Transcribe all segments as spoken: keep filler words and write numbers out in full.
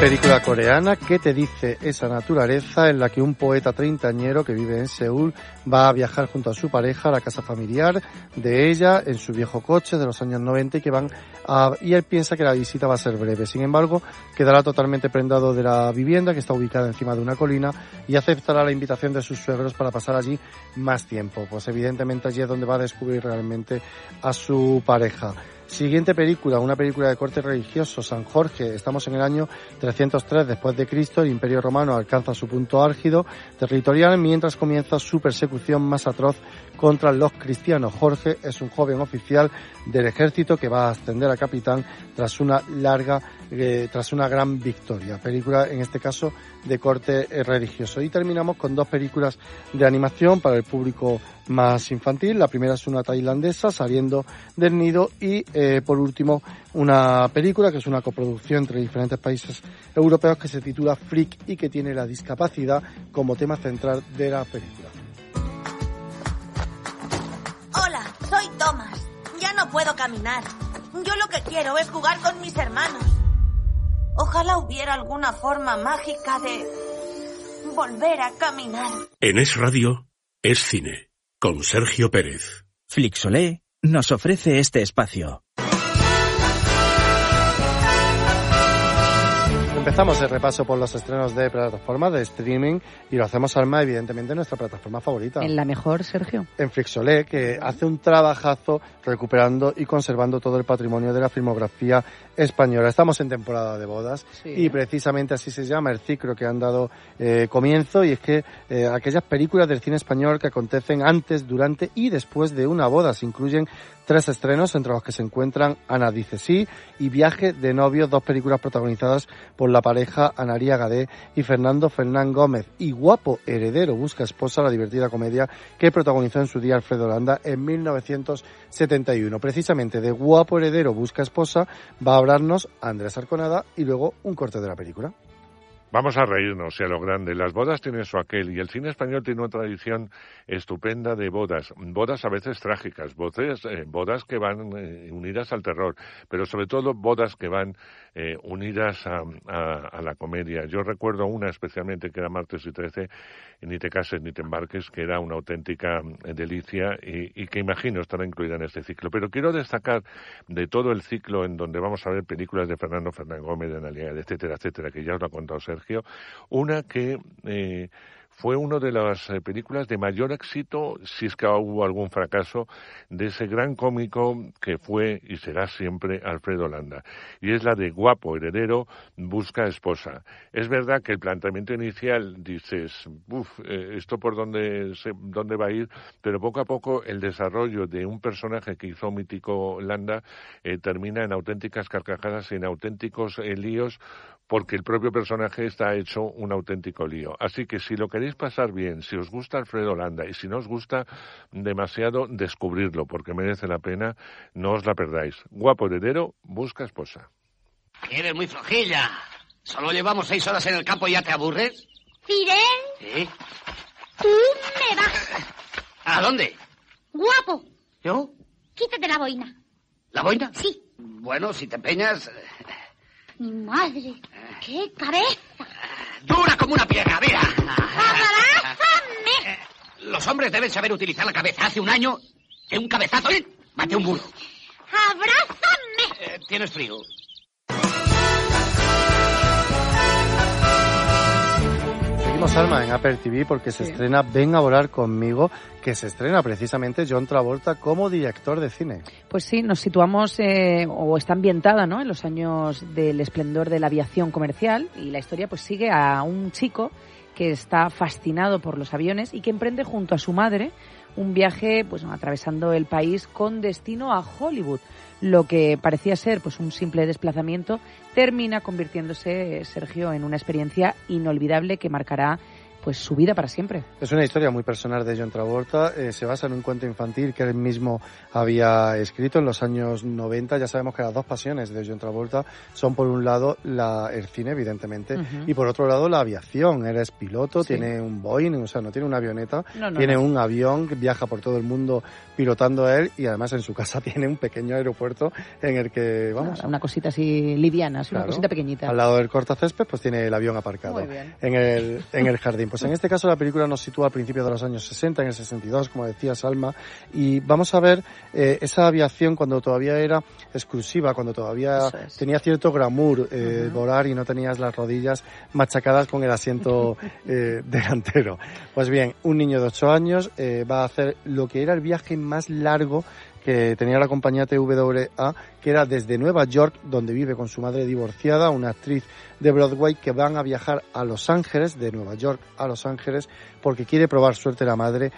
Película coreana, ¿qué te dice esa naturaleza?, en la que un poeta treintañero que vive en Seúl va a viajar junto a su pareja a la casa familiar de ella en su viejo coche de los años noventa y que van a, y él piensa que la visita va a ser breve. Sin embargo, quedará totalmente prendado de la vivienda, que está ubicada encima de una colina, y aceptará la invitación de sus suegros para pasar allí más tiempo. Pues evidentemente allí es donde va a descubrir realmente a su pareja. Siguiente película, una película de corte religioso, San Jorge. Estamos en el año trescientos tres después de Cristo. El Imperio Romano alcanza su punto álgido territorial mientras comienza su persecución más atroz contra los cristianos. Jorge es un joven oficial del ejército que va a ascender a capitán tras una larga, eh, tras una gran victoria. Película, en este caso, de corte eh, religioso. Y terminamos con dos películas de animación para el público más infantil. La primera es una tailandesa, Saliendo del nido, y eh, por último una película que es una coproducción entre diferentes países europeos que se titula Freak y que tiene la discapacidad como tema central de la película. Hola, soy Thomas. Ya no puedo caminar. Yo lo que quiero es jugar con mis hermanos. Ojalá hubiera alguna forma mágica de volver a caminar. En Es Radio, Es Cine, con Sergio Pérez. Flixolé nos ofrece este espacio. Empezamos el repaso por los estrenos de plataformas de streaming y lo hacemos, Alma, evidentemente en nuestra plataforma favorita. En la mejor, Sergio. En Flixolé, que hace un trabajazo recuperando y conservando todo el patrimonio de la filmografía española. Estamos en temporada de bodas, sí, y precisamente así se llama el ciclo que han dado eh, comienzo, y es que eh, aquellas películas del cine español que acontecen antes, durante y después de una boda. Se incluyen tres estrenos, entre los que se encuentran Ana dice sí y Viaje de novios, dos películas protagonizadas por la pareja Analía Gadé y Fernando Fernán Gómez, y Guapo heredero busca esposa, la divertida comedia que protagonizó en su día Alfredo Landa en mil novecientos setenta y uno. Precisamente de Guapo heredero busca esposa va a hablarnos Andrés Arconada y luego un corte de la película. Vamos a reírnos, y a lo grande. Las bodas tienen su aquel, y el cine español tiene una tradición estupenda de bodas. Bodas a veces trágicas, bodas, eh, bodas que van eh, unidas al terror, pero sobre todo bodas que van eh, unidas a, a, a la comedia. Yo recuerdo una especialmente que era Martes y trece, Ni te cases ni te embarques, que era una auténtica eh, delicia y, y que imagino estará incluida en este ciclo. Pero quiero destacar de todo el ciclo en donde vamos a ver películas de Fernando Fernán Gómez, de Analía, etcétera, etcétera, que ya os lo ha contado Sergio, una que eh, fue una de las eh, películas de mayor éxito, si es que hubo algún fracaso, de ese gran cómico que fue y será siempre Alfredo Landa. Y es la de Guapo heredero busca esposa. Es verdad que el planteamiento inicial dices, uff, eh, esto por dónde, se, dónde va a ir, pero poco a poco el desarrollo de un personaje que hizo mítico Landa eh, termina en auténticas carcajadas y en auténticos eh, líos, porque el propio personaje está hecho un auténtico lío. Así que si lo queréis pasar bien, si os gusta Alfredo Landa y si no os gusta demasiado, descubrirlo, porque merece la pena, no os la perdáis. Guapo heredero busca esposa. Eres muy flojilla. ¿Solo llevamos seis horas en el campo y ya te aburres? Fidel. ¿Sí? Tú me vas. ¿A dónde? Guapo. ¿Yo? Quítate la boina. ¿La boina? Sí. Bueno, si te empeñas... Mi madre, qué cabeza. Dura como una piedra, mira. ¡Abrázame! Los hombres deben saber utilizar la cabeza. Hace un año, de un cabezazo, ¿eh? Maté un burro. ¡Abrázame! Eh, ¿Tienes frío? Seguimos, Alma, en Apple T V porque se sí. estrena Ven a volar conmigo, que se estrena precisamente John Travolta como director de cine. Pues sí, nos situamos, eh, o está ambientada, ¿no?, en los años del esplendor de la aviación comercial, y la historia pues sigue a un chico que está fascinado por los aviones y que emprende junto a su madre un viaje pues atravesando el país con destino a Hollywood. Lo que parecía ser pues un simple desplazamiento termina convirtiéndose, Sergio, en una experiencia inolvidable que marcará pues su vida para siempre. Es una historia muy personal de John Travolta, eh, se basa en un cuento infantil que él mismo había escrito en los años noventa. Ya sabemos que las dos pasiones de John Travolta son, por un lado, la, el cine, evidentemente, uh-huh. y por otro lado, la aviación. Él es piloto, sí. tiene un Boeing, o sea, no tiene una avioneta, no, no, tiene no. un avión que viaja por todo el mundo pilotando a él, y además en su casa tiene un pequeño aeropuerto en el que, vamos... Claro, una cosita así liviana, claro, una cosita pequeñita. Al lado del cortacésped, pues tiene el avión aparcado en el, en el jardín. Pues en este caso la película nos sitúa al principio de los años sesenta, en el sesenta y dos, como decía Salma, y vamos a ver eh, esa aviación cuando todavía era exclusiva, cuando todavía es. tenía cierto glamour eh, uh-huh. volar y no tenías las rodillas machacadas con el asiento eh, delantero. Pues bien, un niño de ocho años eh, va a hacer lo que era el viaje más largo que tenía la compañía T W A, que era desde Nueva York, donde vive con su madre divorciada, una actriz de Broadway, que van a viajar a Los Ángeles, de Nueva York a Los Ángeles, porque quiere probar suerte la madre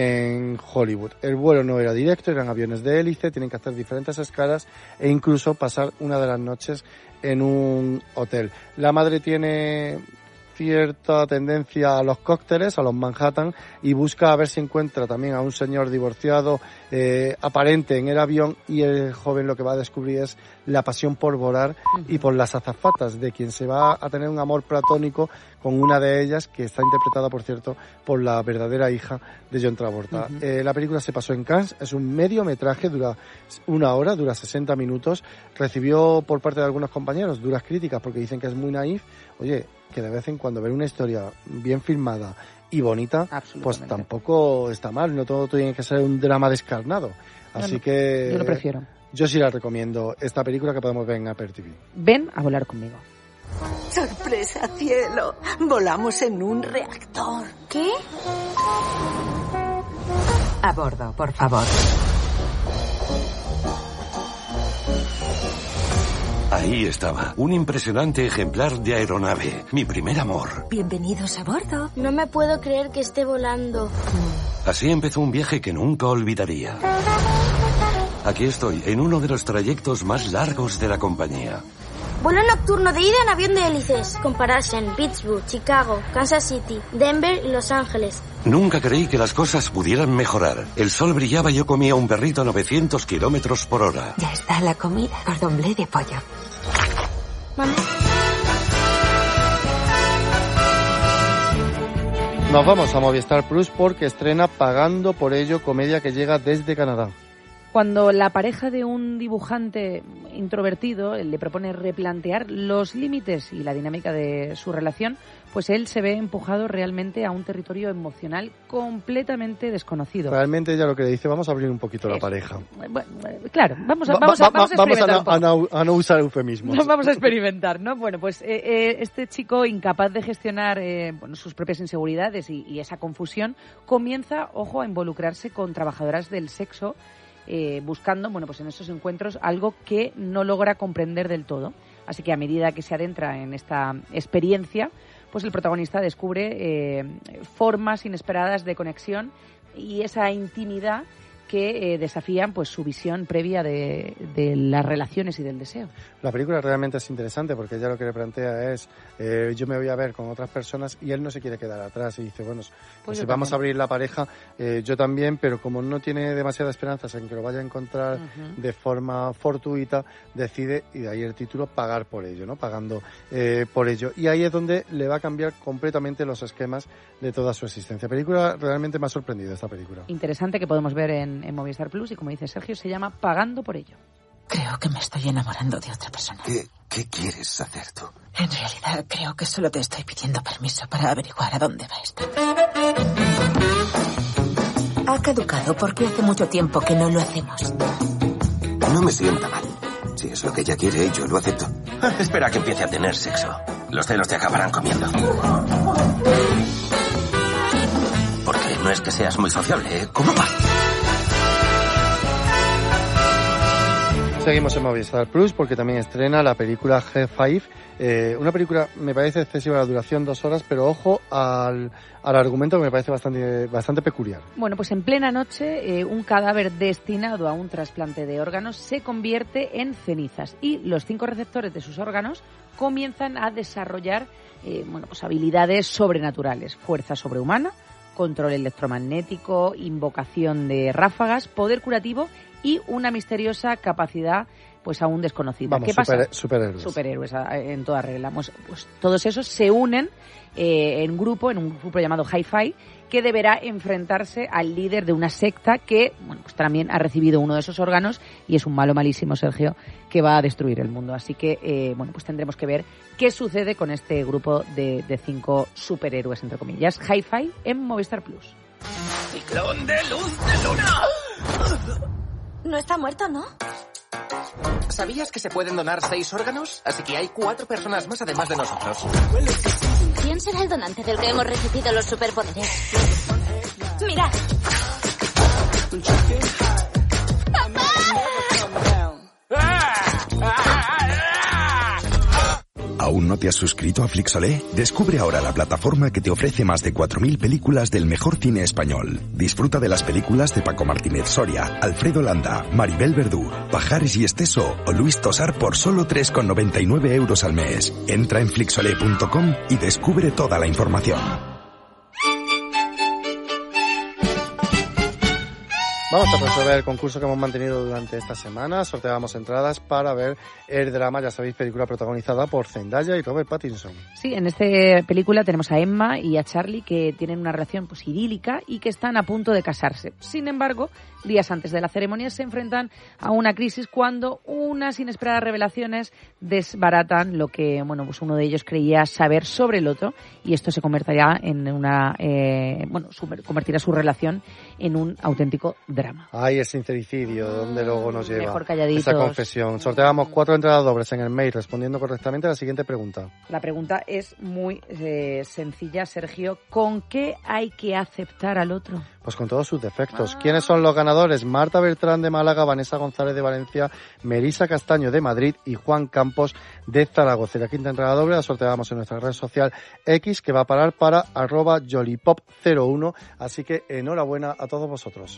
en Hollywood. El vuelo no era directo, eran aviones de hélice, tienen que hacer diferentes escalas e incluso pasar una de las noches en un hotel. La madre tiene cierta tendencia a los cócteles, a los Manhattan, y busca a ver si encuentra también a un señor divorciado eh, aparente en el avión, y el joven lo que va a descubrir es la pasión por volar uh-huh. y por las azafatas, de quien se va a tener un amor platónico con una de ellas, que está interpretada, por cierto, por la verdadera hija de John Travolta. Uh-huh. Eh, la película se pasó en Cannes, es un mediometraje, dura una hora, dura sesenta minutos, recibió por parte de algunos compañeros duras críticas porque dicen que es muy naif. Oye, que de vez en cuando ver una historia bien filmada y bonita, pues tampoco está mal, no todo tiene que ser un drama descarnado. Así no, no, que... Yo lo prefiero. Yo sí la recomiendo, esta película que podemos ver en Apple T V. Ven a volar conmigo. ¡Sorpresa, cielo! Volamos en un reactor. ¿Qué? A bordo, por favor. Ahí estaba, un impresionante ejemplar de aeronave, mi primer amor. Bienvenidos a bordo. No me puedo creer que esté volando. Así empezó un viaje que nunca olvidaría. Aquí estoy, en uno de los trayectos más largos de la compañía. Vuelo nocturno de ida en avión de hélices, con paradas en Pittsburgh, Chicago, Kansas City, Denver y Los Ángeles. Nunca creí que las cosas pudieran mejorar. El sol brillaba y yo comía un perrito a novecientos kilómetros por hora. Ya está la comida, cordon bleu de pollo. Mamá. Nos vamos a Movistar Plus porque estrena Pagando por ello, comedia que llega desde Canadá. Cuando la pareja de un dibujante introvertido le propone replantear los límites y la dinámica de su relación, pues él se ve empujado realmente a un territorio emocional completamente desconocido. Realmente ella lo que le dice, vamos a abrir un poquito Eso. la pareja. Bueno, claro, vamos a, vamos a, vamos a experimentar vamos a, no, a, no, a no usar eufemismos. Vamos a experimentar, ¿no? Bueno, pues eh, eh, este chico, incapaz de gestionar eh, bueno, sus propias inseguridades y, y esa confusión, comienza, ojo, a involucrarse con trabajadoras del sexo, Eh, buscando, bueno, pues en esos encuentros algo que no logra comprender del todo. Así que a medida que se adentra en esta experiencia, pues el protagonista descubre eh, formas inesperadas de conexión y esa intimidad que eh, desafían pues su visión previa de, de las relaciones y del deseo. La película realmente es interesante porque ella lo que le plantea es eh, yo me voy a ver con otras personas y él no se quiere quedar atrás y dice, bueno, pues, pues si vamos también. a abrir la pareja, eh, yo también, pero como no tiene demasiadas esperanzas en que lo vaya a encontrar uh-huh. de forma fortuita, decide, y de ahí el título, pagar por ello, ¿no? Pagando eh, por ello. Y ahí es donde le va a cambiar completamente los esquemas de toda su existencia. Película realmente me ha sorprendido esta película. Interesante, que podemos ver en en Movistar Plus y, como dice Sergio, se llama Pagando por ello. Creo que me estoy enamorando de otra persona. ¿Qué, qué quieres hacer tú? En realidad creo que solo te estoy pidiendo permiso para averiguar a dónde va esto. Ha caducado porque hace mucho tiempo que no lo hacemos. No me sienta mal. Si es lo que ella quiere, yo lo acepto. Ah, espera a que empiece a tener sexo. Los celos te acabarán comiendo. Porque no es que seas muy sociable, ¿eh? ¿Cómo va? seguimos en Movistar Plus porque también estrena la película G cinco. Eh, una película, me parece excesiva la duración, dos horas, pero ojo al, al argumento que me parece bastante, bastante peculiar. Bueno, pues en plena noche, eh, un cadáver destinado a un trasplante de órganos se convierte en cenizas y los cinco receptores de sus órganos comienzan a desarrollar eh, bueno, pues habilidades sobrenaturales, fuerza sobrehumana, control electromagnético, invocación de ráfagas, poder curativo y una misteriosa capacidad pues aún desconocida. Vamos, ¿Qué pasa? Super, superhéroes. Superhéroes en toda regla. Pues, pues todos esos se unen eh, en grupo, en un grupo llamado Hi-Fi, que deberá enfrentarse al líder de una secta que, bueno, pues también ha recibido uno de esos órganos y es un malo malísimo, Sergio, que va a destruir el mundo. Así que, eh, bueno, pues tendremos que ver qué sucede con este grupo de, de cinco superhéroes, entre comillas. Hi-Fi en Movistar Plus. ¡Ciclón de luz de luna! No está muerto, ¿no? ¿Sabías que se pueden donar seis órganos? Así que hay cuatro personas más además de nosotros. ¿Quién será el donante del que hemos recibido los superpoderes? ¡Mira! ¿Aún no te has suscrito a Flixolé? Descubre ahora la plataforma que te ofrece más de cuatro mil películas del mejor cine español. Disfruta de las películas de Paco Martínez Soria, Alfredo Landa, Maribel Verdú, Pajares y Esteso o Luis Tosar por solo tres con noventa y nueve euros al mes. Entra en flixolé punto com y descubre toda la información. Vamos a resolver el concurso que hemos mantenido durante esta semana. Sorteábamos entradas para ver el drama, ya sabéis, película protagonizada por Zendaya y Robert Pattinson. Sí, en esta película tenemos a Emma y a Charlie que tienen una relación pues idílica y que están a punto de casarse. Sin embargo, días antes de la ceremonia se enfrentan a una crisis cuando unas inesperadas revelaciones desbaratan lo que, bueno, pues uno de ellos creía saber sobre el otro y esto se convertirá en una, eh, bueno, su, convertirá su relación en un auténtico drama. Ay, el sincericidio, ¿dónde luego nos lleva? Mejor calladitos. Esa confesión. Sorteamos cuatro entradas dobles en el mail respondiendo correctamente a la siguiente pregunta. La pregunta es muy eh, sencilla, Sergio. ¿Con qué hay que aceptar al otro? Pues con todos sus defectos. Ah. ¿Quiénes son los ganadores? Marta Bertrán de Málaga, Vanessa González de Valencia, Melisa Castaño de Madrid y Juan Campos de Zaragoza. La quinta entrada doble la sorteamos en nuestra red social X, que va a parar para arroba jolipop cero uno. Así que enhorabuena a todos vosotros.